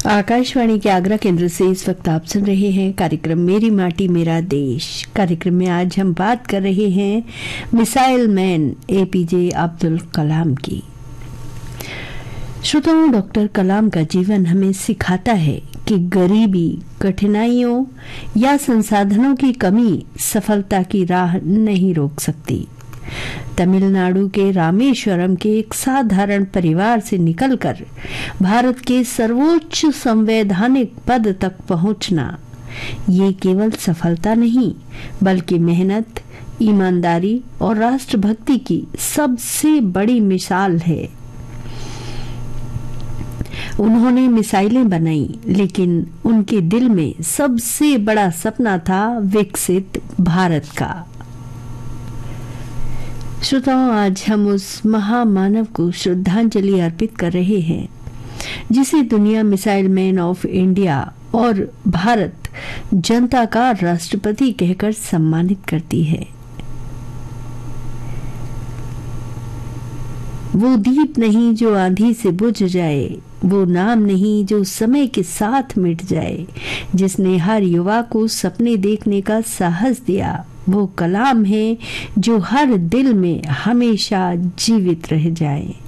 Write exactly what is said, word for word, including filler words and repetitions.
आकाशवाणी के आगरा केंद्र से इस वक्त आप सुन रहे हैं कार्यक्रम मेरी माटी मेरा देश। कार्यक्रम में आज हम बात कर रहे हैं missile man APJ Abdul Kalam की। श्रोताओं, डॉक्टर कलाम का जीवन हमें सिखाता है कि गरीबी, कठिनाइयों या संसाधनों की कमी सफलता की राह नहीं रोक सकती। तमिलनाडु के रामेश्वरम के एक साधारण परिवार से निकलकर भारत के सर्वोच्च संवैधानिक पद तक पहुंचना, ये केवल सफलता नहीं बल्कि मेहनत, ईमानदारी और राष्ट्रभक्ति की सबसे बड़ी मिसाल है। उन्होंने मिसाइलें बनाई, लेकिन उनके दिल में सबसे बड़ा सपना था विकसित भारत का। श्रोताओं, आज हम उस महामानव को श्रद्धांजलि अर्पित कर रहे हैं जिसे दुनिया मिसाइल मैन ऑफ इंडिया और भारत जनता का राष्ट्रपति कहकर सम्मानित करती है। वो दीप नहीं जो आंधी से बुझ जाए, वो नाम नहीं जो समय के साथ मिट जाए, जिसने हर युवा को सपने देखने का साहस दिया, वो कलाम है जो हर दिल में हमेशा जीवित रह जाए।